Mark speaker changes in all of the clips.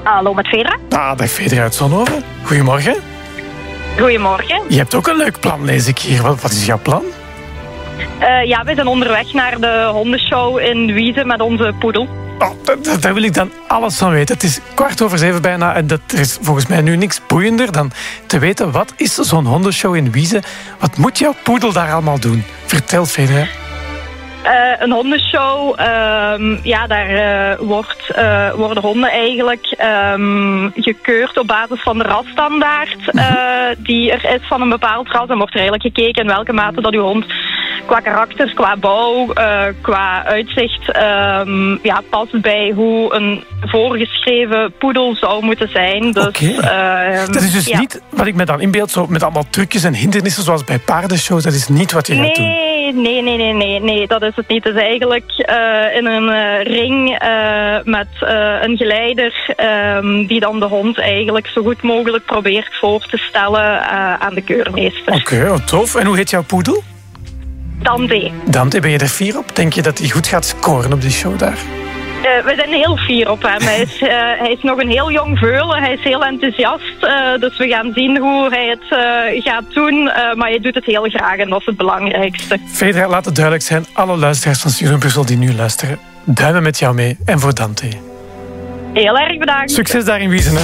Speaker 1: Hallo, met Fedra.
Speaker 2: Dag Fedra uit Zonhoven. Goedemorgen.
Speaker 1: Goedemorgen.
Speaker 2: Je hebt ook een leuk plan, lees ik hier. Wat is jouw plan?
Speaker 1: Ja, we zijn onderweg naar de hondenshow in Wieze met onze poedel.
Speaker 2: Oh, daar wil ik dan alles van weten. Het is 6:15 bijna en er is volgens mij nu niks boeiender dan te weten wat is zo'n hondenshow in Wieze. Wat moet jouw poedel daar allemaal doen? Vertel, Fedra.
Speaker 1: Een hondenshow, daar worden honden eigenlijk gekeurd op basis van de rasstandaard die er is van een bepaald ras. En wordt er eigenlijk gekeken in welke mate dat uw hond qua karakter, qua bouw, qua uitzicht past bij hoe een voorgeschreven poedel zou moeten zijn. Dus,
Speaker 2: dat is dus niet wat ik me dan inbeeld, zo met allemaal trucjes en hindernissen zoals bij paardenshows. Dat is niet wat je gaat doen.
Speaker 1: Nee, dat is het niet. Het is eigenlijk in een ring met een geleider die dan de hond eigenlijk zo goed mogelijk probeert voor te stellen aan de keurmeester.
Speaker 2: Oké, tof. En hoe heet jouw poedel?
Speaker 1: Dante.
Speaker 2: Dante, ben je er fier op? Denk je dat hij goed gaat scoren op die show daar?
Speaker 1: We zijn heel fier op hem. Hij is nog een heel jong veulen. Hij is heel enthousiast. Dus we gaan zien hoe hij het gaat doen. Maar hij doet het heel graag en dat is het belangrijkste.
Speaker 2: Fedra, laat het duidelijk zijn. Alle luisteraars van Studio Brussel die nu luisteren, duimen met jou mee. En voor Dante.
Speaker 1: Heel erg bedankt.
Speaker 2: Succes daar in Wiesen, hè.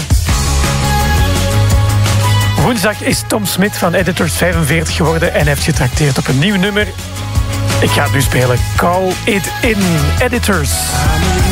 Speaker 2: Woensdag is Tom Smit van Editors 45 geworden en heeft getrakteerd op een nieuw nummer. Ik ga het nu spelen. Call It In, Editors.